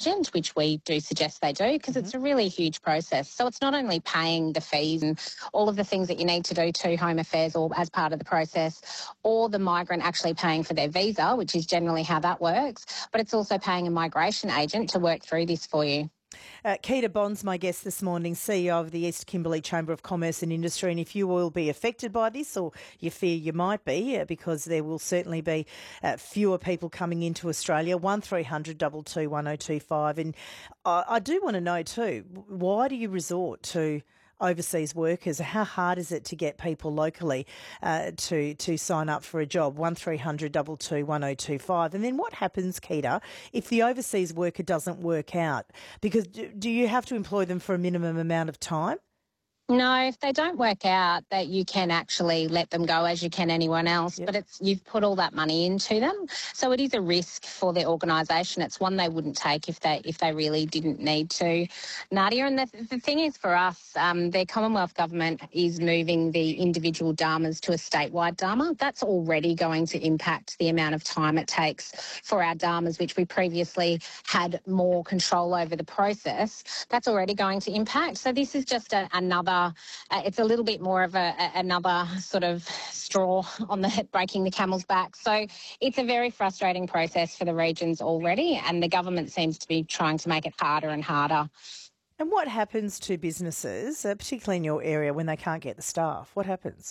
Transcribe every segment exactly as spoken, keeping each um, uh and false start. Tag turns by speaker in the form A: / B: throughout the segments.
A: agent, which we do suggest they do, because mm-hmm. it's a really huge process. So it's not only paying the fees and all of the things that you need to do to Home Affairs or as part of the process, or the migrant actually paying for their visa, which is generally how that works, but it's also paying a migration agent to work through this for you.
B: Uh, Keita Bond's my guest this morning, C E O of the East Kimberley Chamber of Commerce and Industry. And if you will be affected by this, or you fear you might be, uh, because there will certainly be uh, fewer people coming into Australia, one three hundred two two one oh two five. And I, I do want to know too, why do you resort to overseas workers? How hard is it to get people locally uh, to to sign up for a job? one three hundred two two one oh two five. And then what happens, Keita, if the overseas worker doesn't work out? Because do, do you have to employ them for a minimum amount of time?
A: No, if they don't work out, that you can actually let them go as you can anyone else, yep. but it's you've put all that money into them. So it is a risk for their organisation. It's one they wouldn't take if they if they really didn't need to, Nadia. And the, the thing is for us, um, the Commonwealth Government is moving the individual dharmas to a statewide dharma. That's already going to impact the amount of time it takes for our dharmas, which we previously had more control over the process. That's already going to impact. So this is just a, another Uh, it's a little bit more of a, a, another sort of straw on the breaking the camel's back. So it's a very frustrating process for the regions already, and the government seems to be trying to make it harder and harder.
B: And what happens to businesses, uh, particularly in your area, when they can't get the staff? What happens?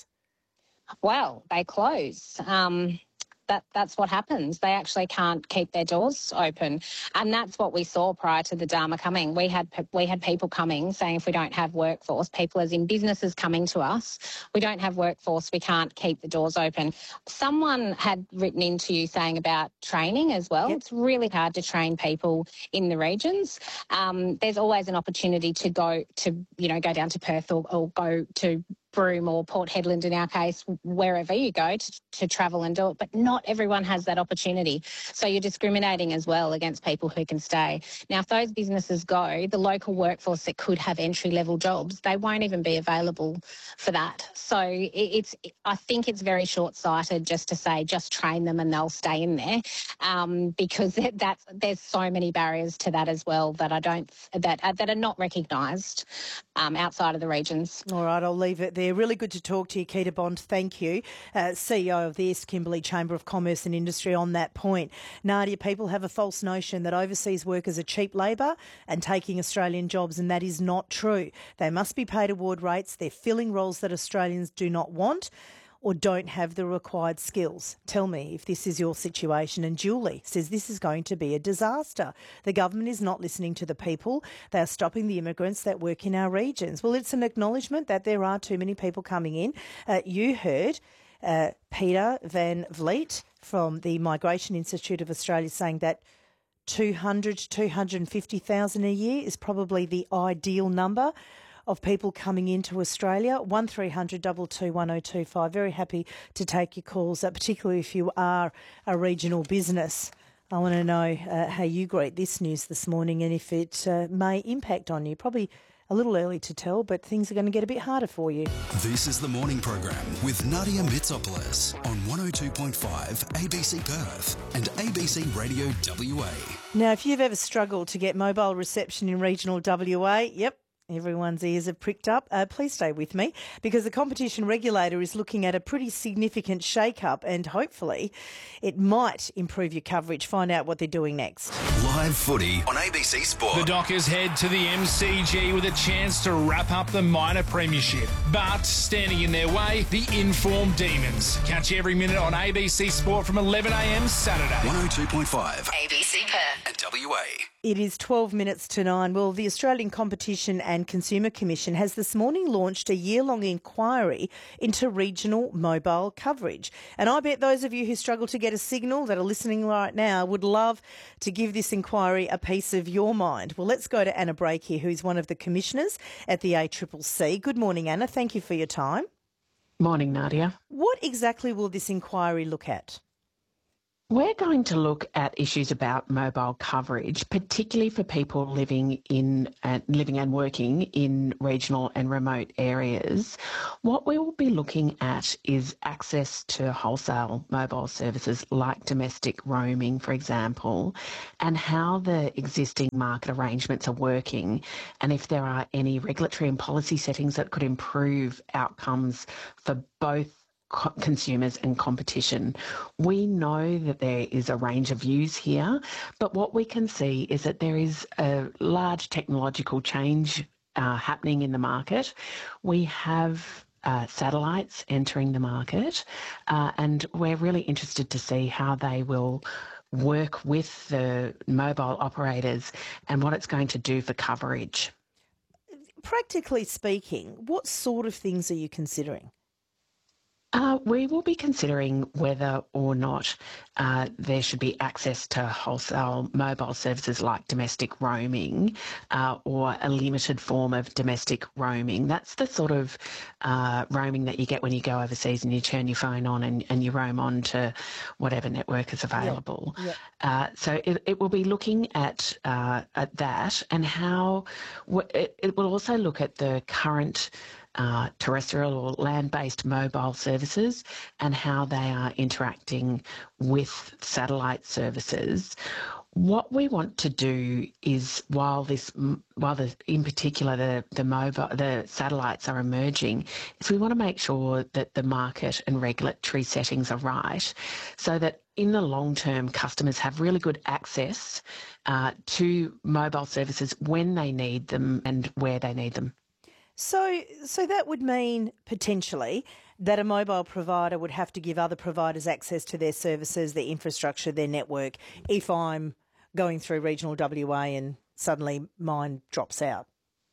A: Well, they close. Um, That that's what happens. They actually can't keep their doors open, and that's what we saw prior to the Dharma coming. We had we had people coming saying, if we don't have workforce, people as in businesses coming to us, we don't have workforce, we can't keep the doors open. Someone had written into you saying about training as well. Yep. It's really hard to train people in the regions. Um, there's always an opportunity to go to you know go down to Perth or, or go to Broome or Port Hedland in our case, wherever you go to, to travel and do it, but not everyone has that opportunity. So you're discriminating as well against people who can stay. Now, if those businesses go, the local workforce that could have entry-level jobs, they won't even be available for that. So it, it's, I think it's very short-sighted just to say, just train them and they'll stay in there, um, because that's, there's so many barriers to that as well that I don't, that, uh, that are not recognised um, outside of the regions.
B: All right, I'll leave it there. Really good to talk to you, Keita Bond. Thank you. Uh, C E O of the East Kimberley Chamber of Commerce and Industry on that point. Nadia, people have a false notion that overseas workers are cheap labour and taking Australian jobs, and that is not true. They must be paid award rates. They're filling roles that Australians do not want or don't have the required skills. Tell me if this is your situation. And Julie says this is going to be a disaster. The government is not listening to the people. They are stopping the immigrants that work in our regions. Well, it's an acknowledgement that there are too many people coming in. Uh, you heard uh, Peter Van Vliet from the Migration Institute of Australia saying that two hundred to two hundred fifty thousand a year is probably the ideal number of people coming into Australia. one three hundred two two one oh two five. Very happy to take your calls, uh, particularly if you are a regional business. I want to know uh, how you greet this news this morning and if it uh, may impact on you. Probably a little early to tell, but things are going to get a bit harder for you.
C: This is the morning program with Nadia Mitsopoulos on one oh two point five A B C Perth and A B C Radio W A.
B: Now, if you've ever struggled to get mobile reception in regional W A, yep, everyone's ears have pricked up. Uh, please stay with me because the competition regulator is looking at a pretty significant shake-up and hopefully it might improve your coverage. Find out what they're doing next.
C: Live footy on A B C Sport.
D: The Dockers head to the M C G with a chance to wrap up the minor premiership. But standing in their way, the informed Demons. Catch every minute on A B C Sport from eleven a m Saturday.
C: one oh two point five
E: A B C Perth
C: and W A.
B: It is twelve minutes to nine. Well, the Australian Competition and Consumer Commission has this morning launched a year-long inquiry into regional mobile coverage. And I bet those of you who struggle to get a signal that are listening right now would love to give this inquiry a piece of your mind. Well, let's go to Anna Brake here, who's one of the commissioners at the A C C C. Good morning, Anna. Thank you for your time.
F: Morning, Nadia.
B: What exactly will this inquiry look at?
E: We're going to look at issues about mobile coverage, particularly for people living in uh, living and working in regional and remote areas. What we will be looking at is access to wholesale mobile services like domestic roaming, for example, and how the existing market arrangements are working, and if there are any regulatory and policy settings that could improve outcomes for both consumers and competition. We know that there is a range of views here, but what we can see is that there is a large technological change uh, happening in the market. We have uh, satellites entering the market, uh, and we're really interested to see how they will work with the mobile operators and what it's going to do for coverage.
B: Practically speaking, what sort of things are you considering?
E: Uh, we will be considering whether or not uh, there should be access to wholesale mobile services like domestic roaming uh, or a limited form of domestic roaming. That's the sort of uh, roaming that you get when you go overseas and you turn your phone on and, and you roam on to whatever network is available. Yep. Yep. Uh, so it, it will be looking at, uh, at that and how w- it, it will also look at the current Uh, terrestrial or land-based mobile services and how they are interacting with satellite services. What we want to do is, while this, while the, in particular the the mobile, the satellites are emerging, is we want to make sure that the market and regulatory settings are right, so that in the long term, customers have really good access uh, to mobile services when they need them and where they need them.
B: So, so that would mean potentially that a mobile provider would have to give other providers access to their services, their infrastructure, their network, if I'm going through regional W A and suddenly mine drops out.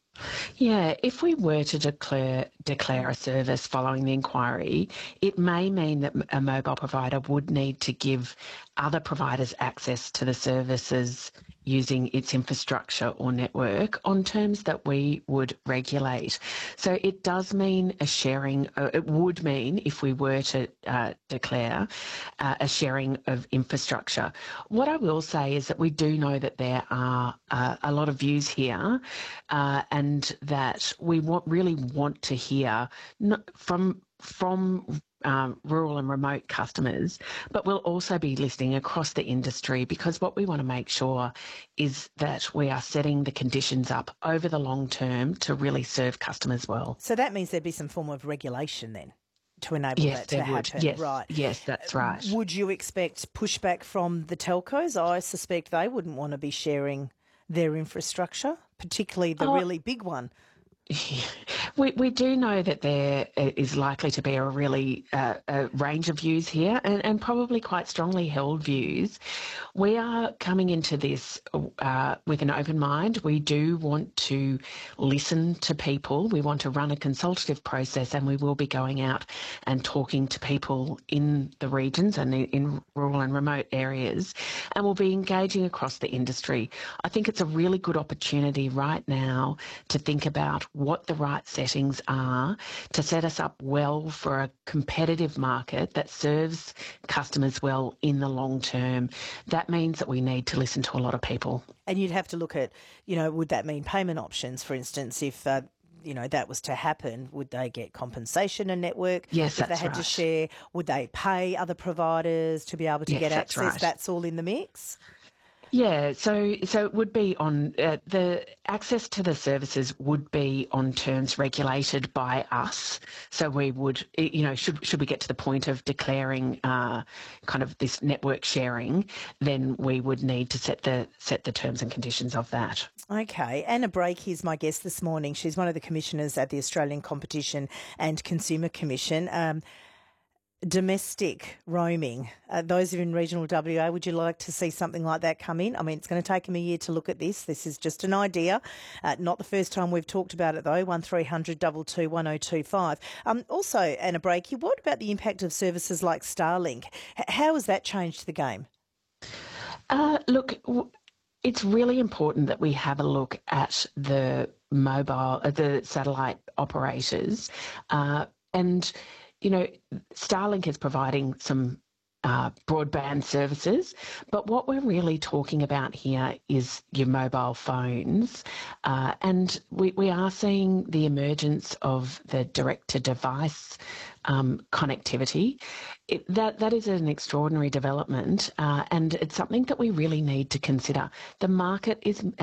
E: Yeah, if we were to declare declare a service following the inquiry, it may mean that a mobile provider would need to give other providers access to the services using its infrastructure or network on terms that we would regulate. So it does mean a sharing, uh, it would mean if we were to uh, declare uh, a sharing of infrastructure. What I will say is that we do know that there are uh, a lot of views here uh, and that we want, really want to hear from from Um, rural and remote customers, but we'll also be listening across the industry, because what we want to make sure is that we are setting the conditions up over the long term to really serve customers well.
B: So that means there'd be some form of regulation then to enable
E: yes,
B: that to
E: there would.
B: happen.
E: Yes,
B: right.
E: Yes, that's right.
B: Would you expect pushback from the telcos? I suspect they wouldn't want to be sharing their infrastructure, particularly the oh. really big one.
E: We we do know that there is likely to be a really uh, a range of views here, and, and probably quite strongly held views. We are coming into this uh, with an open mind. We do want to listen to people. We want to run a consultative process, and we will be going out and talking to people in the regions and in rural and remote areas, and we'll be engaging across the industry. I think it's a really good opportunity right now to think about what the right settings are to set us up well for a competitive market that serves customers well in the long term. That means that we need to listen to a lot of people.
B: And you'd have to look at, you know, would that mean payment options, for instance, if, uh, you know, that was to happen? Would they get compensation and network?
E: Yes,
B: if
E: that's
B: they had
E: right.
B: to share, would they pay other providers to be able to
E: yes,
B: get
E: that's
B: access?
E: Right.
B: That's all in the mix?
E: Yeah, so so it would be on uh, the access to the services would be on terms regulated by us. So we would, you know, should should we get to the point of declaring uh, kind of this network sharing, then we would need to set the set the terms and conditions of that.
B: Okay, Anna Brake is my guest this morning. She's one of the commissioners at the Australian Competition and Consumer Commission. Um, Domestic roaming, uh, those of you in regional W A, would you like to see something like that come in? I mean, it's going to take them a year to look at this. This is just an idea. Uh, not the first time we've talked about it, though. one three hundred two two one oh two five. Um, also, Anna Brake, what about the impact of services like Starlink? H- how has that changed the game?
E: Uh, look, w- it's really important that we have a look at the mobile, uh, the satellite operators, uh, and you know, Starlink is providing some uh, broadband services. But what we're really talking about here is your mobile phones. Uh, and we, we are seeing the emergence of the direct-to-device um, connectivity. It, that, that is an extraordinary development, uh, and it's something that we really need to consider. The market is